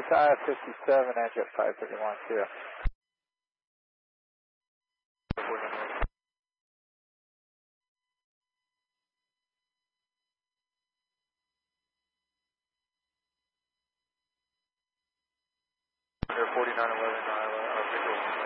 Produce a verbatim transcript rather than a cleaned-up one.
thirty-five fifty-seven, Amjet five thirty-one, two. forty-nine eleven, uh, visual.